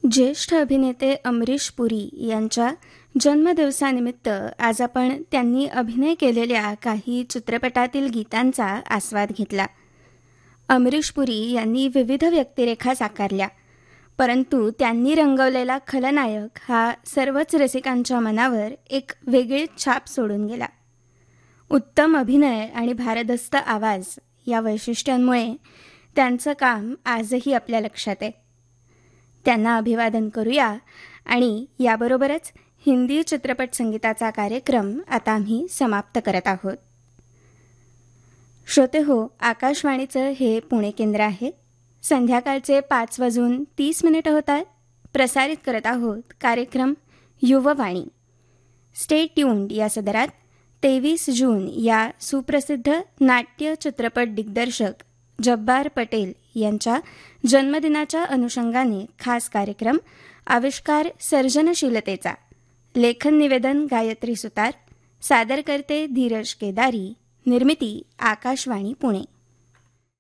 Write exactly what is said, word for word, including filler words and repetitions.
ज्येष्ठ अभिनेते अमरीश पुरी यांच्या जन्मदिवसानिमित्त आज आपण त्यांनी अभिनय केलेल्या काही चित्रपटातील गीतांचा आस्वाद घेतला. अमरीश पुरी यांनी विविध व्यक्तिरेखा साकारल्या, परंतु त्यांनी रंगवलेला खलनायक हा सर्वच रसिकांच्या मनावर एक वेगळीच छाप सोडून गेला. उत्तम अभिनय आणि भारदस्त आवाज या वैशिष्ट्यांमुळे त्यांचं काम आजही आपल्या लक्षात आहे. त्यांना अभिवादन करूया आणि याबरोबरच हिंदी चित्रपट संगीताचा कार्यक्रम आता आम्ही समाप्त करत आहोत. श्रोते हो, आकाशवाणीचं हे पुणे केंद्र आहे. संध्याकाळचे पाच वाजून तीस मिनिटं होतात. प्रसारित करत आहोत कार्यक्रम युववाणी. स्टे ट्यून्ड या सदरात तेवीस जून या सुप्रसिद्ध नाट्य चित्रपट दिग्दर्शक जब्बार पटेल यांच्या जन्मदिनाच्या अनुषंगाने खास कार्यक्रम आविष्कार सर्जनशीलतेचा. लेखन निवेदन गायत्री सुतार. सादर करते धीरज केदारी. निर्मिती आकाशवाणी पुणे.